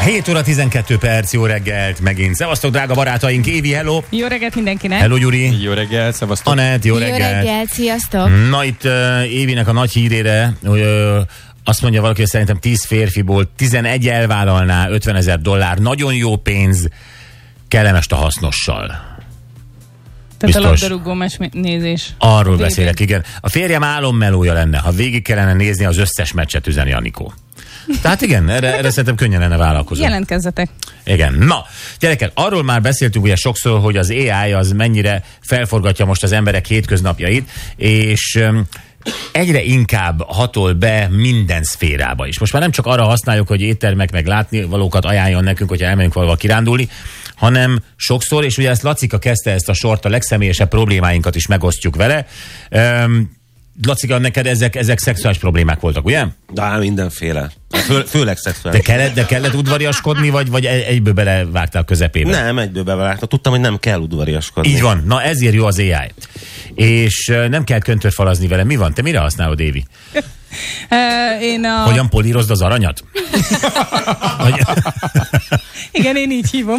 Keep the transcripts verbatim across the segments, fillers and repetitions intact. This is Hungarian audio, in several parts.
hét óra tizenkét perc, jó reggelt megint. Szevasztok, drága barátaink, Évi, hello! Jó reggelt mindenkinek! Hello, Gyuri! Jó reggelt, szevasztok! Anett, jó, Jó reggelt! Jó reggelt, sziasztok! Na itt uh, Évinek a nagy hírére, hogy uh, azt mondja valaki, hogy szerintem tíz férfiból tizenegy elvállalná ötvenezer dollár. Nagyon jó pénz, kellemes a hasznossal. Tehát biztos. a labdarúgó nézés. Arról beszélek, igen. A férjem álommelója lenne, ha végig kellene nézni az összes meccset, üzeni Anikó. Tehát igen, erre, erre szerintem könnyen lenne vállalkozó. Jelentkezzetek. Igen. Na, gyerekek, arról már beszéltünk ugye sokszor, hogy az á i az mennyire felforgatja most az emberek hétköznapjait, és um, egyre inkább hatol be minden szférába is. Most már nem csak arra használjuk, hogy éttermek meg látnivalókat ajánljon nekünk, hogyha elmegyünk valahol kirándulni, hanem sokszor, és ugye ezt Lacika kezdte ezt a sort, a legszemélyesebb problémáinkat is megosztjuk vele. Um, Lacika, neked ezek, ezek szexuális problémák voltak, ugye? De mindenféle. Fő, főleg szexuális. De kellett, de kellett udvariaskodni, vagy, vagy egyből belevágtál a közepébe? Nem, egyből belevágtam. Tudtam, hogy nem kell udvariaskodni. Így van. Na ezért jó az á i. És uh, nem kell köntörfalazni vele. Mi van? Te mire használod, Évi? Uh, én a... Hogyan polírozd az aranyat? Vagy... Igen, én így hívom.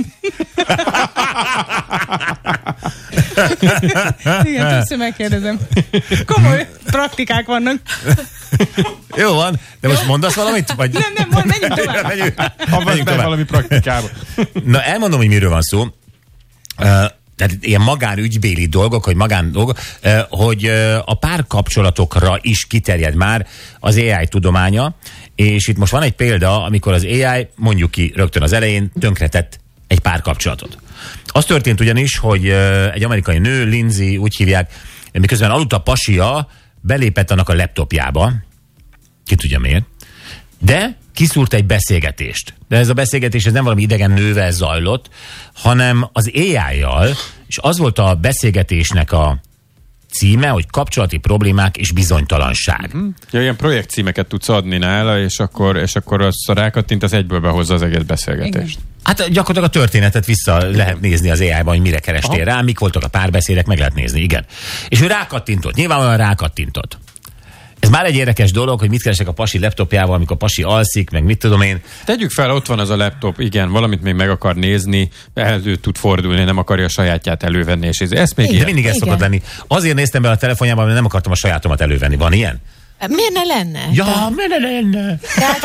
Igen, többször megkérdezem. Komoly praktikák vannak. Jó van, de most mondasz valamit? Vagy... Nem, nem, mond, menjünk tovább. menjünk, menjünk tovább. Valami praktikába. Na, elmondom, hogy miről van szó. Uh, tehát ilyen magánügybéli dolgok, hogy magán dolgok, uh, hogy uh, a párkapcsolatokra is kiterjed már az á i tudománya, és itt most van egy példa, amikor az á i, mondjuk ki rögtön az elején, tönkretett egy párkapcsolatot. Az történt ugyanis, hogy uh, egy amerikai nő, Lindsay, úgy hívják, miközben aludt a pasia, belépett annak a laptopjába, ki tudja miért, de kiszúrt egy beszélgetést. De ez a beszélgetés ez nem valami idegen nővel zajlott, hanem az á i-jal, és az volt a beszélgetésnek a címe, hogy kapcsolati problémák és bizonytalanság. Uh-huh. Ja, ilyen projektcímeket tudsz adni nála, és akkor, és akkor az rákattint, az egyből behozza az egész beszélgetést. Igen. Hát gyakorlatilag a történetet vissza lehet nézni az á i-ban, hogy mire kerestél Aha. rá, mik voltak a párbeszédek, meg lehet nézni, igen. És ő rákattintott, nyilvánvalóan rákattintott. Ez már egy érdekes dolog, hogy mit keresek a pasi laptopjával, amikor a pasi alszik, meg mit tudom én. Tegyük fel, ott van az a laptop, igen, valamit még meg akar nézni, elő tud fordulni, nem akarja a sajátját elővenni, és ez még igen, ilyen. de mindig ez szokott lenni. Azért néztem be a telefonjában, mert nem akartam a sajátomat elővenni. Van ilyen? Miért ne lenne? Ja, de... miért ne lenne? Tehát,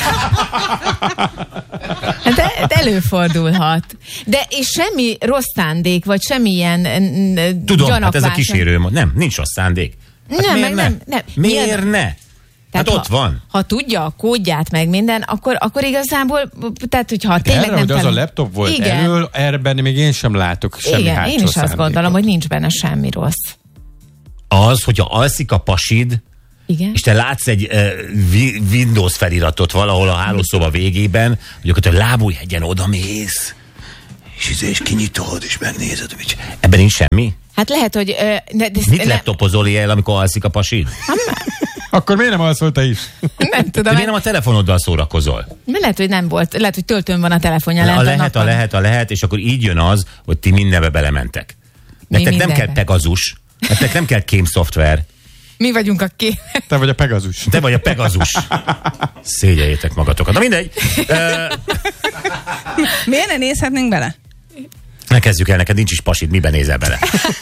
de, de előfordulhat. De és semmi rossz szándék, vagy semmilyen tudom, gyanakvás. hát ez a kísérő. Nem, nincs rossz szándék. Hát nem, miért meg ne? nem, nem. Miért Milyen? ne? Hát ott ha, van. Ha tudja a kódját meg minden, akkor, akkor igazából, tehát hogyha tényleg erre, nem hogy fel... az a laptop volt igen. elől, erben még én sem látok semmi igen, hátsó én is azt szándékot. gondolom, hogy nincs benne semmi rossz. Az, hogyha alszik a pasid, igen? és te látsz egy uh, Windows feliratot valahol a hálószoba végében, hogy akkor te lábújhegyen odamész, és, és kinyitod, és megnézed, hogy ebben nincs semmi? Hát lehet, hogy... Uh, de, de, Mit ne, laptopozol el, amikor alszik a pasid? Akkor miért nem alszol te is? Nem tudom. De miért nem a telefonoddal szórakozol? De lehet, hogy nem volt. Lehet, hogy töltőn van a telefonja. A lehet, lehet, a lehet, a lehet, és akkor így jön az, hogy ti mindenbe belementek. Nektek nem mindenbe? kell Pegasus, nektek nem kell kém szoftver. Mi vagyunk a ké... Te vagy a Pegasus. Te vagy a Pegasus. Szégyeljétek magatokat. Na mindegy. Uh, Miért ne nézhetnénk bele? ne kezdjük el, neked nincs is pasid, miben nézel bele?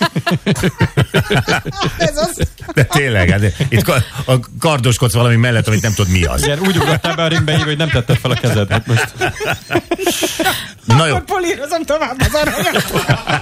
Ez az. De tényleg, hát itt a kardoskodsz valami mellett, amit nem tudod mi az. Igen, úgy ugrottál be a ringbe, hogy nem tetted fel a kezedet most. Na jó. Akkor polírozom tovább az aranyat.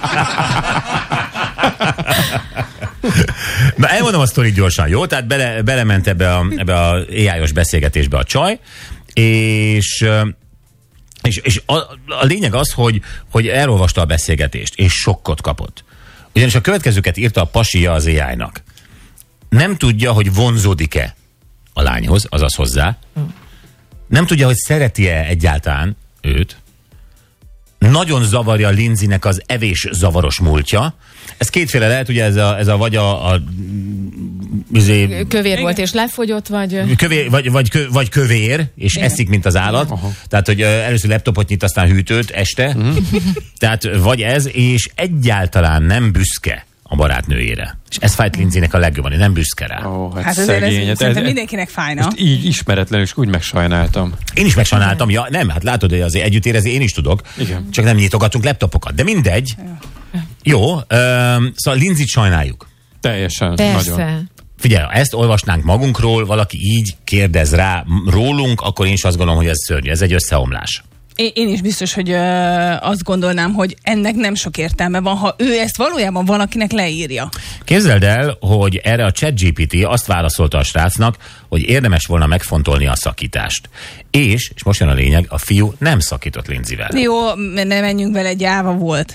Na elmondom a sztorit gyorsan, jó? Tehát bele, belement ebbe a, ebbe a á i-os beszélgetésbe a csaj, és... És, és a, a lényeg az, hogy, hogy elolvasta a beszélgetést, és sokkot kapott. Ugyanis a következőket írta a pasia az á i-nak. Nem tudja, hogy vonzódik-e a lányhoz, azaz hozzá. Nem tudja, hogy szereti-e egyáltalán őt. Nagyon zavarja Lindsaynek az evés zavaros múltja. Ez kétféle lehet, ugye ez a, ez a vagy a... a izé, kövér volt és lefogyott, vagy... Kövér, vagy, vagy, kö, vagy kövér, és igen. eszik, mint az állat. Aha. Tehát, hogy először laptopot nyit, aztán hűtőt este. Mm. Tehát vagy ez, és egyáltalán nem büszke a barátnőjére. És ez fájt Lindsaynek a legjobban, én nem büszke rá. Ó, hát, Hát azért szegény. ez, Hát szerintem ez- mindenkinek fájna. Most így ismeretlenül is úgy megsajnáltam. Én is megsajnáltam, ja, nem, hát látod, hogy azért együtt érezni én is tudok, Igen. csak nem nyitogatunk laptopokat, de mindegy. Jó, öm, szóval Lindsayt sajnáljuk. Teljesen, Persze. nagyon. Figyelj, ha ezt olvasnánk magunkról, valaki így kérdez rá rólunk, akkor én is azt gondolom, hogy ez szörnyű, ez egy összeomlás. Én, én is biztos, hogy ö, azt gondolnám, hogy ennek nem sok értelme van, ha ő ezt valójában valakinek leírja. Képzeld el, hogy erre a ChatGPT azt válaszolta a srácnak, hogy érdemes volna megfontolni a szakítást. És, és most jön a lényeg, a fiú nem szakított Lindsayvel. Jó, ne menjünk vele, gyáva volt.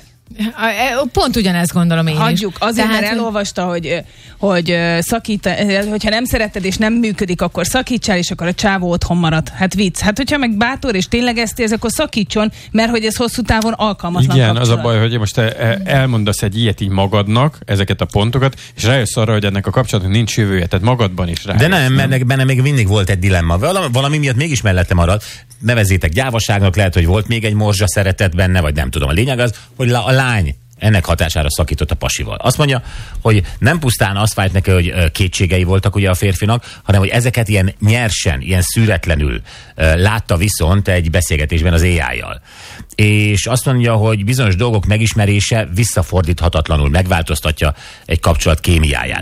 Pont ugyanezt gondolom én Hagyjuk, is. azért, Tehát, mert elolvasta, hogy, hogy szakít, hogyha nem szereted és nem működik, akkor szakítsál, és akkor a csávó otthon marad. Hát vicc. Hát hogyha meg bátor és tényleg ezt érz, akkor szakítson, mert hogy ez hosszú távon alkalmatlan Igen, az a kapcsolat. baj, hogy most te e- elmondasz egy ilyet így magadnak, ezeket a pontokat, és rájössz arra, hogy ennek a kapcsolatnak nincs jövője, tehát magadban is rájössz. De nem, mert benne még mindig volt egy dilemma. Valami, valami miatt mégis mellette marad. Nevezzétek gyávaságnak, lehet, hogy volt még egy morzsa szeretet benne, vagy nem tudom. A lényeg az, hogy a lány ennek hatására szakított a pasival. Azt mondja, hogy nem pusztán az fájt neki, hogy ö, kétségei voltak ugye a férfinak, hanem hogy ezeket ilyen nyersen, ilyen szüretlenül ö, látta viszont egy beszélgetésben az á í-jal. És azt mondja, hogy bizonyos dolgok megismerése visszafordíthatatlanul megváltoztatja egy kapcsolat kémiáját.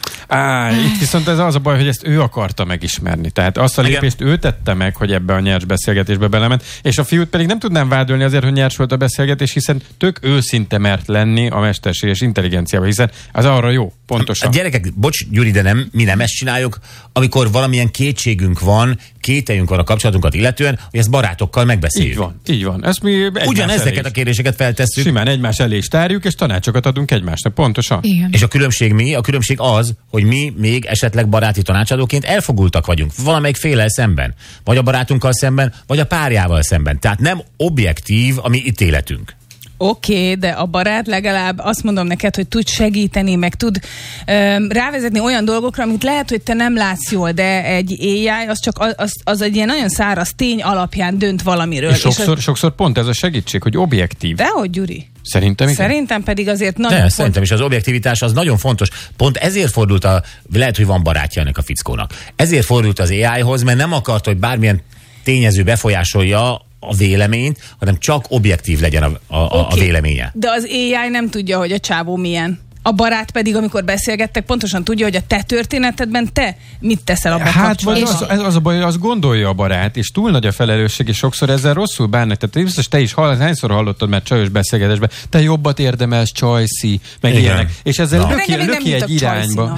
Á, itt viszont ez az a baj, hogy ezt ő akarta megismerni. Tehát azt a Igen. lépést ő tette meg, hogy ebbe a nyers beszélgetésbe belement, és a fiút pedig nem tudnám vádolni azért, hogy nyers volt a beszélgetés, hiszen tök őszinte mert lenni a mesterséges intelligenciába, hiszen az arra jó, pontosan. A gyerekek, bocs Gyuri, de nem, mi nem ezt csináljuk, amikor valamilyen kétségünk van, kételjünk van a kapcsolatunkat illetően, hogy ezt barátokkal megbeszéljük. Így van, így van. Ezt mi egymás Ugyanezeket elé a is- kérdéseket feltesszük. Simán egymás elé is tárjuk, és tanácsokat adunk egymásnak, pontosan. Igen. És a különbség mi? A különbség az, hogy mi még esetleg baráti tanácsadóként elfogultak vagyunk valamelyik félel szemben. Vagy a barátunkkal szemben, vagy a párjával szemben. Tehát nem objektív a mi ítéletünk. Oké, okay, de a barát legalább azt mondom neked, hogy tud segíteni, meg tud öm, rávezetni olyan dolgokra, amit lehet, hogy te nem látsz jól, de egy á i az csak az, az, az egy ilyen nagyon száraz tény alapján dönt valamiről. És sokszor, az, sokszor pont ez a segítség, hogy objektív. dehogy, Gyuri? Szerintem igen. Szerintem pedig azért nagyon De, font... szerintem is az objektivitás az nagyon fontos. Pont ezért fordult a, lehet, hogy van barátja ennek a fickónak. Ezért fordult az á í-hoz, mert nem akart, hogy bármilyen tényező befolyásolja a véleményt, hanem csak objektív legyen a, a, a, Oké, a véleménye. De az á i nem tudja, hogy a csávó milyen. A barát pedig, amikor beszélgettek, pontosan tudja, hogy a te történetedben te mit teszel abban a Hát vagy kapcsolatban. az, ez az a baj, hogy azt gondolja a barát, és túl nagy a felelősség, és sokszor ezzel rosszul bánnak. Tehát biztos te is hall, hányszor hallottad már csajos beszélgetésben, te jobbat érdemelsz, csajszi, meg Igen. ilyenek. És ezzel Na. löki, Engem még nem löki egy hívtak irányba.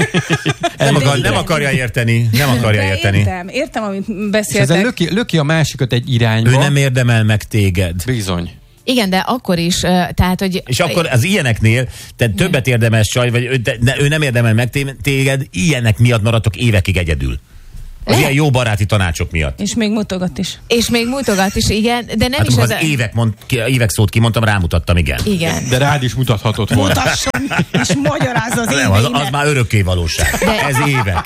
Nem, akar, igen. nem akarja érteni, nem akarja De érteni. értem, értem, amit És ezzel beszéltek. löki, löki a másikat egy irányba. Ő nem érdemel meg téged. Bizony. Igen, de akkor is, ö, tehát, hogy... És akkor az ilyeneknél, te többet érdemes csaj, vagy ő, de, de ő nem érdemel meg té- téged, ilyenek miatt maradtok évekig egyedül. Az Lehet. ilyen jó baráti tanácsok miatt. És még mutogat is. És még mutogat is, igen, de nem Hát is amikor ez az a... évek, mond, ki- évek szót kimondtam, rámutattam, igen. Igen. De rád is mutathatott volna. Mutasson, és magyarázza az Nem, az, az éveimet. már örökké valóság. Ez évek.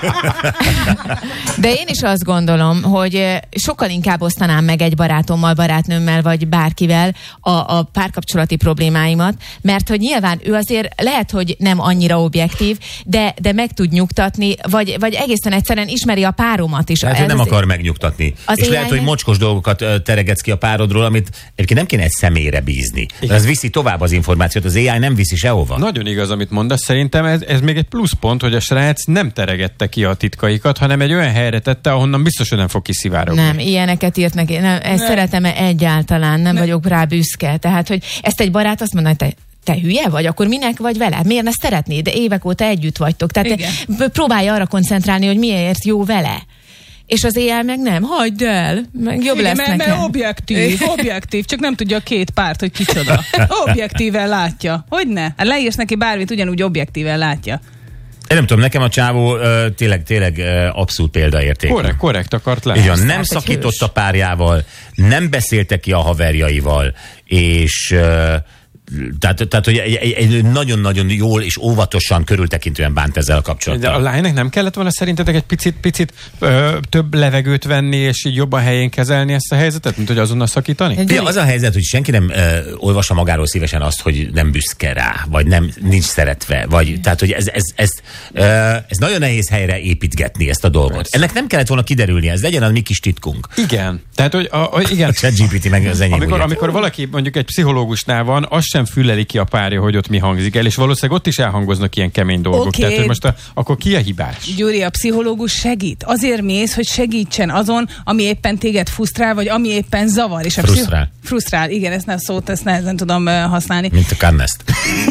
De én is azt gondolom, hogy eh, sokkal inkább osztanám meg egy barátommal, barátnőmmel, vagy bárkivel a, a párkapcsolati problémáimat, mert hogy nyilván ő azért lehet, hogy nem annyira objektív, de, de meg tud nyugtatni, vagy, vagy egészen egyszerűen ismeri a páromat is. Lehet, hogy Ez nem az- akar megnyugtatni. Az És lehet, á i hogy nek- mocskos dolgokat ö, teregetsz ki a párodról, amit egyébként nem kéne egy személyre bízni. De ez viszi tovább az információt, az á i nem viszi sehova. Nagyon igaz, amit mondasz. Szerintem ez, ez még egy pluszpont, hogy a srác nem teregette ki a titkaikat, hanem egy olyan helyre tette, ahonnan biztos, hogy nem fog kiszivárogni. Nem, ilyeneket írt neki. Nem, ezt Nem. szeretem egyáltalán, nem, nem vagyok rá büszke. Tehát, hogy ezt egy barát azt mondja, hogy te te hülye vagy, akkor minek vagy vele? Miért ezt szeretnéd? De évek óta együtt vagytok. Tehát Igen. te próbálja arra koncentrálni, hogy miért jó vele. És az á i meg nem, hagyd el, meg jobb Igen, lesz mert, nekem. mert objektív, objektív, csak nem tudja a két párt, hogy kicsoda. Objektíven látja. Hogyne? Hát leírsz neki bármit, ugyanúgy objektíven látja. Én nem tudom, nekem a csávó ö, tényleg, tényleg ö, abszolút példaértékű. Korrekt, korrekt akart lenni. Így van, nem Tehát egy szakított hős. a párjával, nem beszélte ki a haverjaival, és ö, tehát, tehát hogy egy, egy, egy nagyon-nagyon jól és óvatosan, körültekintően bánt ezzel a kapcsolattal. De a lánynak nem kellett volna szerintetek egy picit, picit ö, több levegőt venni, és így jobban helyén kezelni ezt a helyzetet, mint hogy azonnal szakítani? Fia, az a helyzet, hogy senki nem ö, olvassa magáról szívesen azt, hogy nem büszke rá, vagy nem nincs szeretve, vagy tehát, hogy ez, ez, ez, ö, ez nagyon nehéz helyre építgetni ezt a dolgot. Persze. Ennek nem kellett volna kiderülni, ez legyen a mi kis titkunk. Igen. Tehát, hogy a, a, igen. A ChatGPT meg az enyém. Amikor, amikor valaki mondjuk egy pszichológusnál van, az sem füleli ki a párja, hogy ott mi hangzik el, és valószínűleg ott is elhangoznak ilyen kemény dolgok. Okay. Tehát, hogy most a, akkor ki a hibás? Gyuri, a pszichológus segít. Azért mész, hogy segítsen azon, ami éppen téged frusztrál, vagy ami éppen zavar. És a frusztrál. Pszicho- frusztrál, igen, ezt nem szót, ezt nehezen tudom uh, használni. Mint a Kannest.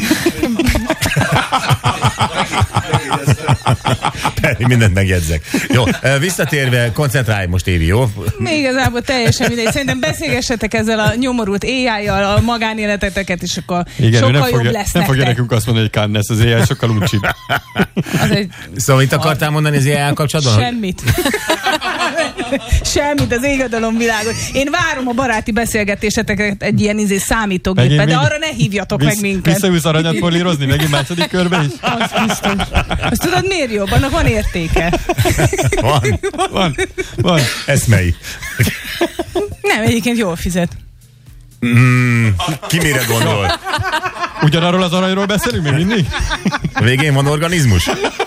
Mindent megjegyzek. Jó, visszatérve, koncentrálj most, Évi, jó? Még igazából teljesen mindegy. Szerintem beszélgessetek ezzel a nyomorult á i-jal a magánéleteteket, és akkor igen, sokkal nem jobb fogja, lesz nem fogja nektek. nekünk azt mondani, hogy Cannes, az á i sokkal uncsibb. Egy... Szóval mit akartál mondani az á i-jal kapcsolatban? Semmit. Semmit, az égadalom világot. Én várom a baráti beszélgetéseteket egy ilyen izé számítógéppel, de arra ne hívjatok visz, meg minket. Visszaülsz aranyat polírozni, megint második körben is? Az biztos. Azt tudod, miért jobb? Annak van értéke. Van. Van. Van. Eszmei. Nem, egyébként jól fizet. Mm, ki mire gondol? Ugyanarról az aranyról beszélünk még mindig? A végén van organizmus?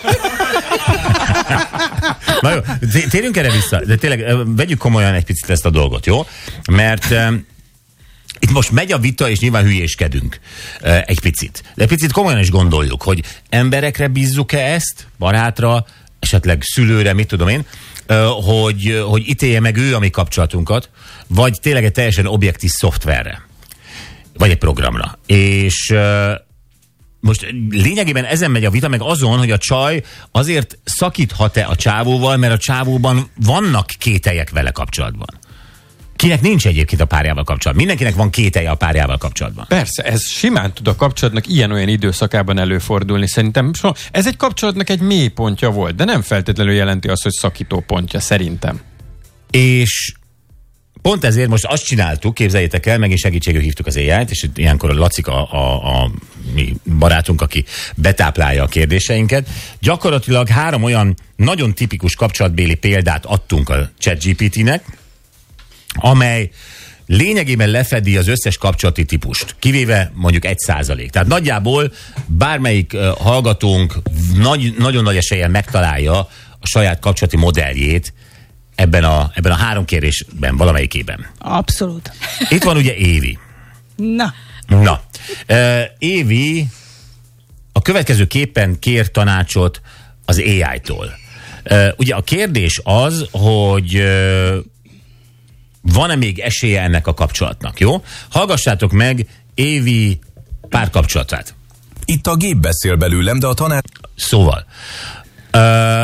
Na jó, térjünk erre vissza, de tényleg vegyük komolyan egy picit ezt a dolgot, jó? Mert um, itt most megy a vita, és nyilván hülyéskedünk uh, egy picit. De egy picit komolyan is gondoljuk, hogy emberekre bízzuk-e ezt, barátra, esetleg szülőre, mit tudom én, uh, hogy, hogy ítélje meg ő a mi kapcsolatunkat, vagy tényleg egy teljesen objektív szoftverre, vagy egy programra. És uh, most lényegében ezen megy a vita, meg azon, hogy a csaj azért szakíthat-e a csávóval, mert a csávóban vannak kételyek vele kapcsolatban. Kinek nincs egyébként a párjával kapcsolatban? Mindenkinek van kételje a párjával kapcsolatban. Persze, ez simán tud a kapcsolatnak ilyen-olyan időszakában előfordulni. Szerintem so, ez egy kapcsolatnak egy mély pontja volt, de nem feltétlenül jelenti azt, hogy szakító pontja, szerintem. És pont ezért most azt csináltuk, képzeljétek el, megint segítségül hívtuk az á i-t, és ilyenkor a Lacika, a, a, a mi barátunk, aki betáplálja a kérdéseinket. Gyakorlatilag három olyan nagyon tipikus kapcsolatbéli példát adtunk a ChatGPT-nek, amely lényegében lefedi az összes kapcsolati típust, kivéve mondjuk egy százalék. Tehát nagyjából bármelyik uh, hallgatónk nagy, nagyon nagy eséllyel megtalálja a saját kapcsolati modelljét ebben a, ebben a három kérésben, valamelyikében. Abszolút. Itt van ugye Évi. Na. Na. Uh, Évi a következő képen kér tanácsot az á i-tól. Uh, ugye a kérdés az, hogy uh, van-e még esélye ennek a kapcsolatnak, jó? Hallgassátok meg Évi párkapcsolatát. Itt a gép beszél belőlem, de a tanár... Szóval. Uh,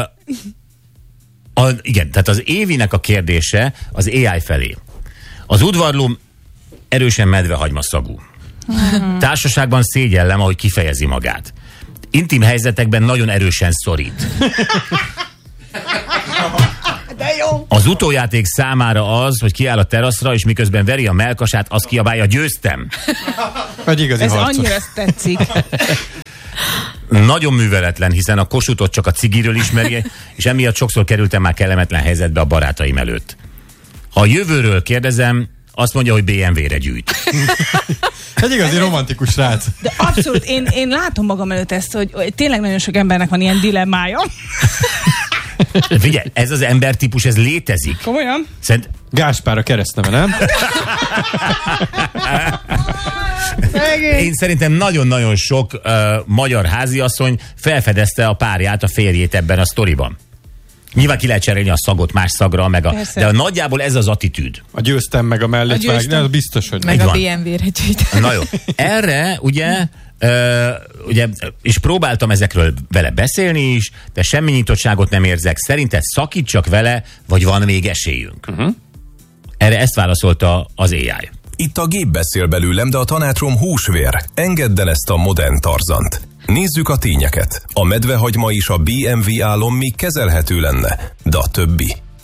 a, igen, tehát az Évinek a kérdése az á i felé. Az udvarlóm erősen medvehagyma szagú. Uh-huh. Társaságban szégyellem, ahogy kifejezi magát. Intim helyzetekben nagyon erősen szorít. De jó. Az utójáték számára az, hogy kiáll a teraszra, és miközben veri a mellkasát, azt kiabálja, győztem. Vagy igazi Ez harcos. annyira tetszik. Nagyon műveletlen, hiszen a Kossuthot csak a cigiről ismeri, és emiatt sokszor kerültem már kellemetlen helyzetbe a barátaim előtt. Ha a jövőről kérdezem, azt mondja, hogy bé em vé-re gyűjt. Egy igazi romantikus srác. De abszolút, én, én látom magam előtt ezt, hogy, hogy tényleg nagyon sok embernek van ilyen dilemmája. Figyelj, ez az embertípus, ez létezik. Komolyan? Szerint... Gáspár a keresztneve, nem? Én szerintem nagyon-nagyon sok uh, magyar háziasszony felfedezte a párját, a férjét ebben a sztoriban. Nyilván ki lehet cserélni a szagot más szagra, meg a, de nagyjából ez az attitűd. A győztem meg a mellét vág, de az biztos, hogy meg Így a van. bé em vé-re gyűjteni. Na jó. Erre ugye, uh, ugye, és próbáltam ezekről vele beszélni is, de semmi nyitottságot nem érzek. Szerinted szakítsak vele, vagy van még esélyünk? Uh-huh. Erre ezt válaszolta az á i. Itt a gép beszél belőlem, de a tanácsom húsvér. Engedd el ezt a modern Tarzant. Nézzük a tényeket. A medvehagyma és a bé em vé álom még kezelhető lenne, de a többi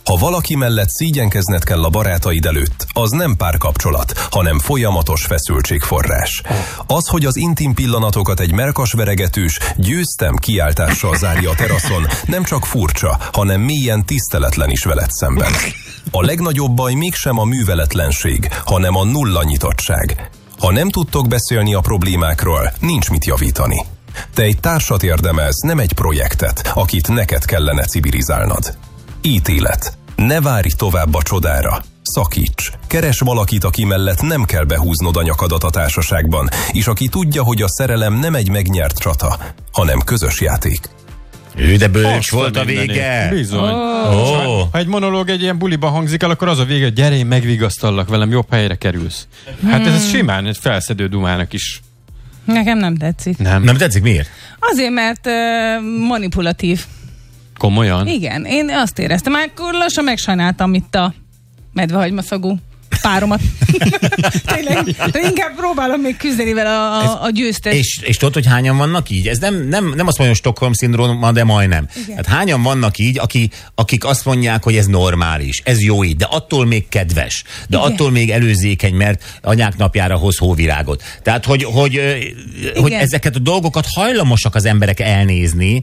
Ha valaki mellett szégyenkezned kell a barátaid előtt, az nem párkapcsolat, hanem folyamatos feszültségforrás. Az, hogy az intim pillanatokat egy melkasveregetős győztem kiáltással zárja a teraszon, nem csak furcsa, hanem mélyen tiszteletlen is veled szemben. A legnagyobb baj mégsem a műveletlenség, hanem a nulla nyitottság. Ha nem tudtok beszélni a problémákról, nincs mit javítani. Te egy társat érdemelsz, nem egy projektet, akit neked kellene civilizálnod. Ítélet. Ne várj tovább a csodára. Szakíts. Keres valakit, aki mellett nem kell behúznod a nyakadat a társaságban, és aki tudja, hogy a szerelem nem egy megnyert csata, hanem közös játék. Ő, de bölcs Azt volt a vége. Bizony. Oh. Oh. Ha egy monológ egy ilyen buliba hangzik el, akkor az a vége, hogy gyere, én megvigasztallak velem, jobb helyre kerülsz. Hát ez hmm. simán egy felszedő dumának is. Nekem nem tetszik. Nem. Nem tetszik, miért? Azért, mert uh, manipulatív. Komolyan? Igen, én azt éreztem. Már akkor lassan megsajnáltam itt a medvehagymaszagú páromat. Tényleg, de inkább próbálom még küzdeni vele a, a, a győztes. És, és tudod, hogy hányan vannak így? Ez nem, nem, nem azt mondja, hogy Stockholm-szindróma, de majdnem. Hát hányan vannak így, aki, akik azt mondják, hogy ez normális, ez jó így, de attól még kedves, de Igen. attól még előzékeny, mert anyák napjára hoz hóvirágot. Tehát, hogy, hogy, hogy ezeket a dolgokat hajlamosak az emberek elnézni,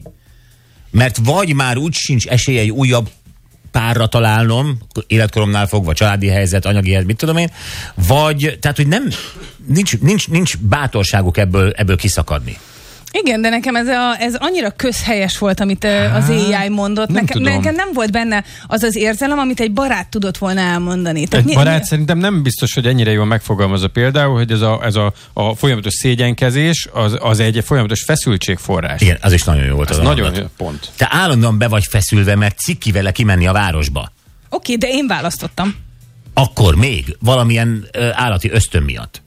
mert vagy már úgy sincs esélye egy újabb párra találnom, életkoromnál fogva, családi helyzet, anyagi helyzet, mit tudom én, vagy, tehát, hogy nem, nincs, nincs, nincs bátorságuk ebből, ebből kiszakadni. Igen, de nekem ez, a, ez annyira közhelyes volt, amit Há, az á i mondott. Nem nekem, nekem nem volt benne az az érzelem, amit egy barát tudott volna elmondani. Tehát egy mi, barát mi... szerintem nem biztos, hogy ennyire jól megfogalmazza például, hogy ez a, ez a, a folyamatos szégyenkezés, az, az egy folyamatos feszültségforrás. Igen, az is nagyon jó volt. Ez az nagyon mondat. pont. Te állandóan be vagy feszülve, mert cikki vele kimenni a városba. Oké, de én választottam. Akkor még valamilyen ö, állati ösztön miatt.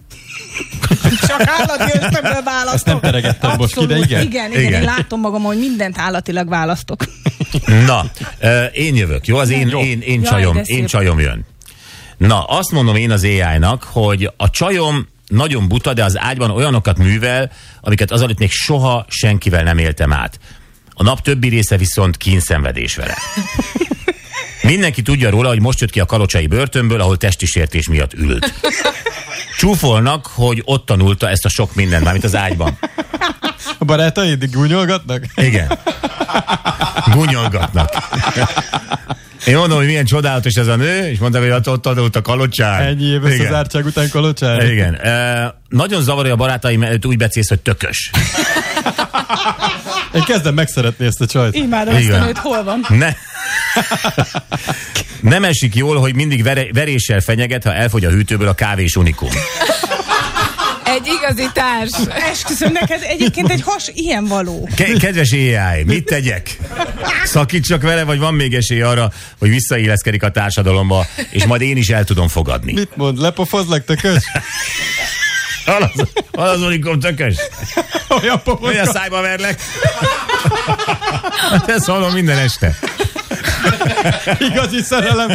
Csak állati ösztönből választok. Ezt nem peregettem most ki, de igen. Igen, igen, igen, én látom magam, hogy mindent állatilag választok. Na, ö, én jövök, jó? Az én, én, én, Jaj, csajom, de én szép. csajom jön. Na, azt mondom én az á í-nak, hogy a csajom nagyon buta, de az ágyban olyanokat művel, amiket azelőtt még soha senkivel nem éltem át. A nap többi része viszont kínszenvedés vele. Mindenki tudja róla, hogy most jött ki a kalocsai börtönből, ahol testi sértés miatt ült. Csúfolnak, hogy ott tanulta ezt a sok mindent, mármint az ágyban. A barátaid gúnyolgatnak? Igen. Gúnyolgatnak. Én mondom, hogy milyen csodálatos ez a nő, és mondtam, hogy ott tanult a kalocsán. Ennyi éves az ártság után kalocsán. Igen. E, nagyon zavarja a barátaim, mert úgy becélsz, hogy tökös. Én kezdem megszeretni ezt a csajt. Imádom ezt a nőt, hol van? Ne. Nem esik jól, hogy mindig vere, veréssel fenyeget, ha elfogy a hűtőből a kávés unikum. Egy igazi társ. Esküszöm neked egyébként egy has ilyen való. Ke- kedves á í, mit tegyek? Szakítsak vele, vagy van még esély arra, hogy visszailleszkedik a társadalomba, és majd én is el tudom fogadni? Mit mond? Lepofozlak, tökös? Hol az, hol az unikum tökös? Olyan pofozka. Olyan szájba verlek? Hát ezt hallom minden este. Igazi szerelem.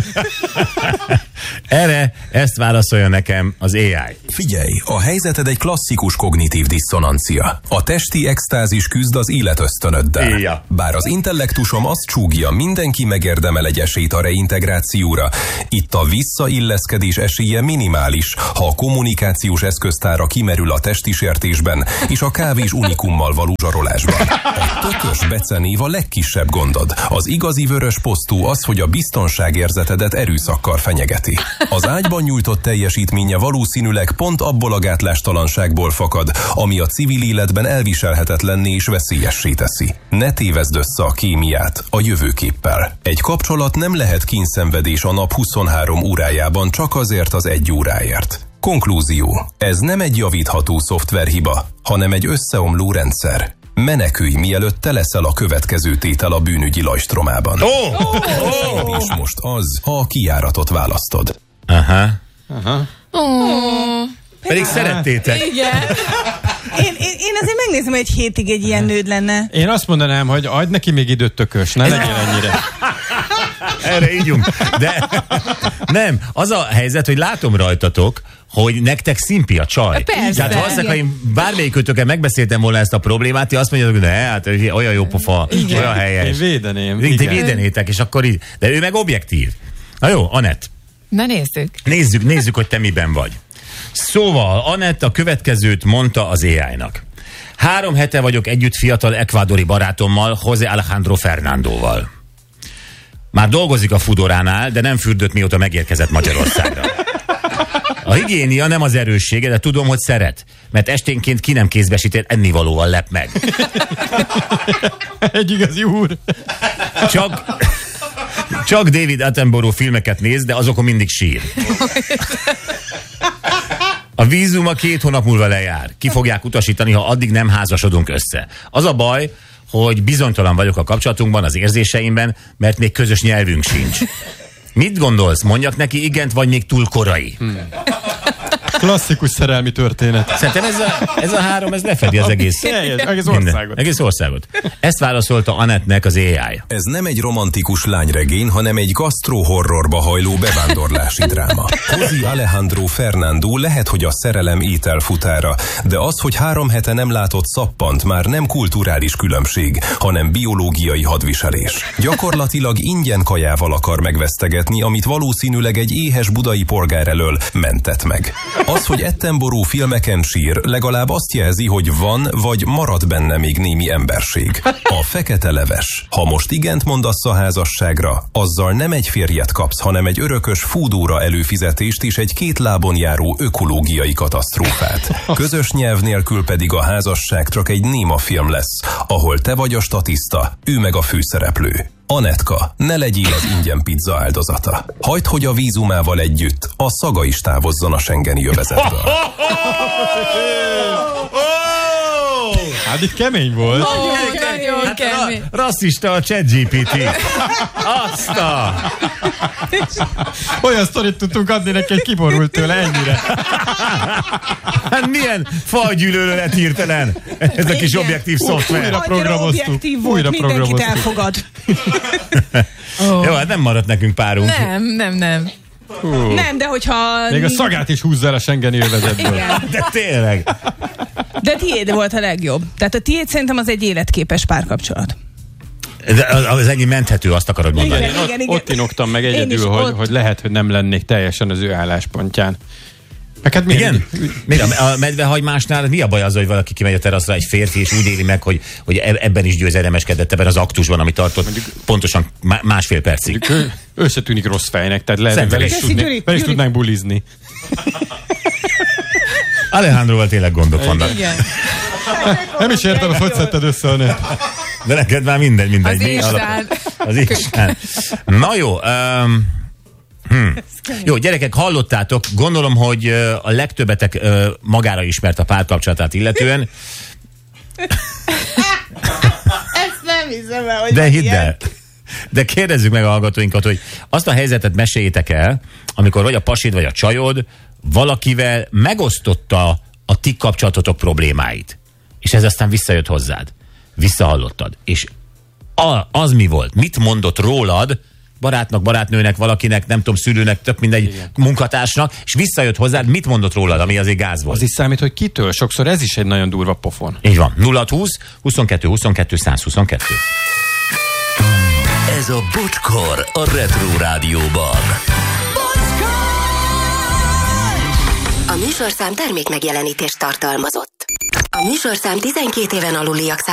Erre ezt válaszolja nekem az á í. Figyelj, a helyzeted egy klasszikus kognitív diszonancia. A testi extázis küzd az életösztönöddel. Ja. Bár az intellektusom azt csúgja, mindenki megérdemel egy esélyt a reintegrációra, itt a visszailleszkedés esélye minimális, ha a kommunikációs eszköztára kimerül a testi sértésben és a kávés unikummal való zsarolásban. A tökös becenév a legkisebb gondod. Az igazi vörös posztú az, hogy a biztonságérzetedet erőszakkal fenyegeti. Az ágyban nyújtott teljesítménye valószínűleg pont abból a gátlástalanságból fakad, ami a civil életben elviselhetetlenné és veszélyessé teszi. Ne tévezd össze a kémiát a jövőképpel. Egy kapcsolat nem lehet kínszenvedés a nap huszonhárom órájában csak azért az egy óráért. Konklúzió. Ez nem egy javítható szoftverhiba, hanem egy összeomló rendszer. Menekülj, mielőtt te leszel a következő tétel a bűnügyi lajstromában. Oh! Oh! Oh! És most az, ha a kijáratot választod. Aha. Aha. Oh. Pedig szerettétek. Igen. Én, én, én azért megnézem, hogy egy hétig egy ilyen nőd lenne. Én azt mondanám, hogy adj neki még időt, tökös, ne legyél ennyire. erre ígyunk. De nem, az a helyzet, hogy látom rajtatok, hogy nektek szimpi a csaj. Persze. Tehát valószínűleg, ha én bármelyikőtökkel megbeszéltem volna ezt a problémát, ti azt mondjátok, hogy ne, hát olyan jó pofa, Igen. olyan helyes. Én védeném. Ti Igen. védenétek, és akkor így. De ő meg objektív. Na jó, Anett. Na nézzük. Nézzük, nézzük, hogy te miben vagy. Szóval, Anett a következőt mondta az á í-nak. Három hete vagyok együtt fiatal ekvádori barátommal, José Alejandro Fernándóval. Már dolgozik a Foodoránál, de nem fürdött, mióta megérkezett Magyarországra. A higiénia nem az erőssége, de tudom, hogy szeret, mert esténként ki nem kézbesített ennivalóval lep meg. Egy igazi úr. Csak, csak David Attenborough filmeket néz, de azokon mindig sír. A vízuma két hónap múlva lejár. Ki fogják utasítani, ha addig nem házasodunk össze. Az a baj, hogy bizonytalan vagyok a kapcsolatunkban, az érzéseimben, mert még közös nyelvünk sincs. Mit gondolsz? Mondjak neki igent, vagy még túl korai? Hmm. Klasszikus szerelmi történet. Szerintem ez a, ez a három, ez lefedi az egész, Teljes, egész minden, országot. egész országot. Ezt válaszolta Anettnek az á í. Ez nem egy romantikus lányregény, hanem egy gasztro-horrorba hajló bevándorlási dráma. José Alejandro Fernándó lehet, hogy a szerelem ételfutára, de az, hogy három hete nem látott szappant, már nem kulturális különbség, hanem biológiai hadviselés. Gyakorlatilag ingyen kajával akar megvesztegetni, amit valószínűleg egy éhes budai polgár elől mentett meg. Az, hogy Attenborough filmeken sír, legalább azt jelzi, hogy van, vagy marad benne még némi emberség. A fekete leves. Ha most igent mondasz a házasságra, azzal nem egy férjet kapsz, hanem egy örökös Foodora előfizetést és egy két lábon járó ökológiai katasztrófát. Közös nyelv nélkül pedig a házasság csak egy néma film lesz, ahol te vagy a statiszta, ő meg a főszereplő. Anetka, ne legyél az ingyen pizza áldozata. Hagyd, hogy a vízumával együtt a szaga is távozzon a schengeni övezetből. Hát itt kemény volt. Nagyon Hát kemény. ra- rasszista a ChatGPT. Azt a... Olyan sztorit tudtunk adni neki, hogy kiborult tőle ennyire. Hát milyen fajgyűlölő lett hirtelen ez a kis Igen. objektív Újra szoftver. Annyira programoztuk. objektív volt, Újra mindenkit programoztuk. elfogad. Jó, hát nem maradt nekünk párunk. Nem, nem, nem. Hú. Nem, de hogyha... Még a szagát is húzza el a schengeni övezetből. Igen. De tényleg. De tiéd volt a legjobb. Tehát a tiéd szerintem az egy életképes párkapcsolat. De az, az ennyi menthető, azt akarod mondani. Igen. Ott, ott inoktam meg Én egyedül, is hogy, ott. hogy lehet, hogy nem lennék teljesen az ő álláspontján. Meg hát Igen? Még a, a medvehagymásnál mi a baj az, hogy valaki kimegy a teraszra, egy férfi, és úgy éli meg, hogy, hogy ebben is győzelemeskedett ebben az aktusban, ami tartott pontosan másfél percig. Ő, ő se tűnik rossz fejnek, tehát lehet, hogy vele is, Köszi, tudni, Gyuri, vele is Gyuri. tudnánk bulizni. Alejandroval tényleg gondok vannak. Igen. Nem is értem, hogy hogy szedted össze a nőt. De neked már mindegy, mindegy. Az Mi alap- Isten. Az Isten. Na jó, um, Hmm. Jó, gyerekek, hallottátok, gondolom, hogy uh, a legtöbbetek uh, magára ismert a párkapcsolatát illetően, Ezt nem hiszem el, hogy de van hidd ilyen. el. De kérdezzük meg a hallgatóinkat, hogy azt a helyzetet meséljétek el, amikor vagy a pasid, vagy a csajod valakivel megosztotta a ti kapcsolatotok problémáit. És ez aztán visszajött hozzád. Visszahallottad. És a, az mi volt? Mit mondott rólad, barátnak, barátnőnek, valakinek, nem tudom, szülőnek, tök mindegy, igen, munkatársnak, és visszajött hozzád, mit mondott rólad, ami azért gáz volt? Az is számít, hogy kitől. Sokszor ez is egy nagyon durva pofon. Így van. nulla húsz huszonkettő huszonkettő száz huszonkettő. Ez a Bocskor a Retro Rádióban. A műsorszám termék megjelenítést tartalmazott. A műsorszám tizenkét éven aluliak